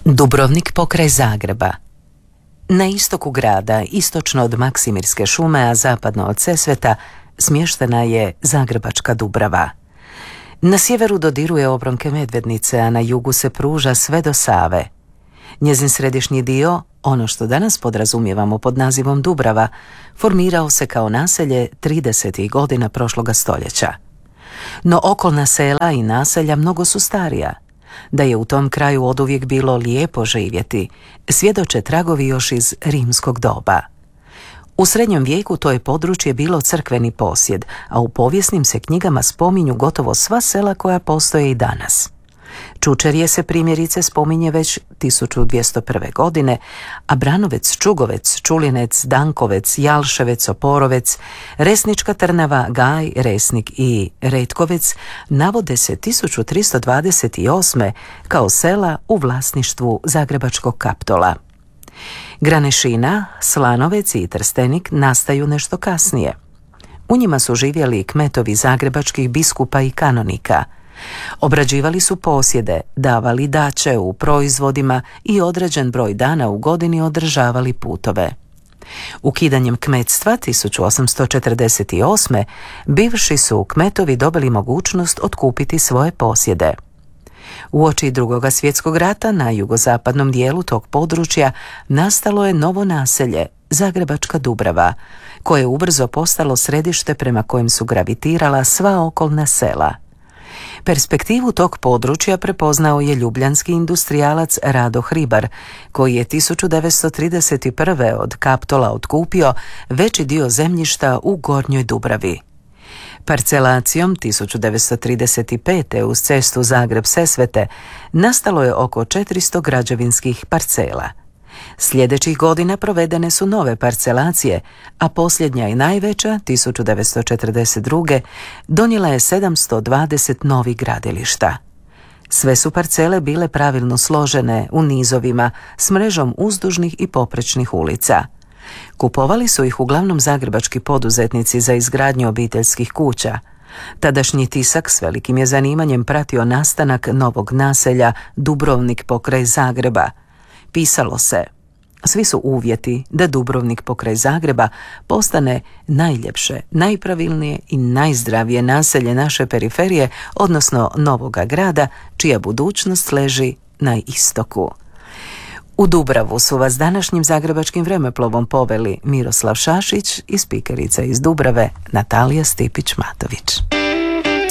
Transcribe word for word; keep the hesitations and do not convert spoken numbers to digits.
Dubrovnik pokraj Zagreba. Na istoku grada, istočno od Maksimirske šume, a zapadno od Sesveta, smještena je Zagrebačka Dubrava. Na sjeveru dodiruje obronke Medvednice, a na jugu se pruža sve do Save. Njezin središnji dio, ono što danas podrazumijevamo pod nazivom Dubrava, formirao se kao naselje tridesetih godina prošloga stoljeća. No okolna sela i naselja mnogo su starija. Da je u tom kraju oduvijek bilo lijepo živjeti, svjedoče tragovi još iz rimskog doba. U srednjem vijeku to je područje bilo crkveni posjed, a u povijesnim se knjigama spominju gotovo sva sela koja postoje i danas. Čučerje se primjerice spominje već tisuću dvjesto prve. godine, a Branovec, Čugovec, Čulinec, Dankovec, Jalševec, Oporovec, Resnička Trnava, Gaj, Resnik i Retkovec navode se tisuću tristo dvadeset osme. kao sela u vlasništvu Zagrebačkog Kaptola. Granešina, Slanovec i Trstenik nastaju nešto kasnije. U njima su živjeli kmetovi zagrebačkih biskupa i kanonika. Obrađivali su posjede, davali daće u proizvodima i određen broj dana u godini održavali putove. Ukidanjem kmetstva tisuću osamsto četrdeset osme. bivši su kmetovi dobili mogućnost otkupiti svoje posjede. Uoči Drugoga svjetskog rata na jugozapadnom dijelu tog područja nastalo je novo naselje, Zagrebačka Dubrava, koje je ubrzo postalo središte prema kojem su gravitirala sva okolna sela. Perspektivu tog područja prepoznao je ljubljanski industrijalac Rado Hribar, koji je tisuću devetsto trideset prve. od Kaptola otkupio veći dio zemljišta u Gornjoj Dubravi. Parcelacijom tisuću devetsto trideset pete. uz cestu Zagreb-Sesvete nastalo je oko četiristo građevinskih parcela. Sljedećih godina provedene su nove parcelacije, a posljednja i najveća, tisuću devetsto četrdeset druge. donijela je sedamsto dvadeset novih gradilišta. Sve su parcele bile pravilno složene u nizovima s mrežom uzdužnih i poprečnih ulica. Kupovali su ih uglavnom zagrebački poduzetnici za izgradnju obiteljskih kuća. Tadašnji tisak s velikim je zanimanjem pratio nastanak novog naselja Dubrovnik pokraj Zagreba. Pisalo se: svi su uvjeti da Dubrovnik pokraj Zagreba postane najljepše, najpravilnije i najzdravije naselje naše periferije, odnosno novoga grada, čija budućnost leži na istoku. U Dubravu su vas današnjim zagrebačkim vremeplovom poveli Miroslav Šašić i spikerica iz Dubrave Natalija Stipić-Matović.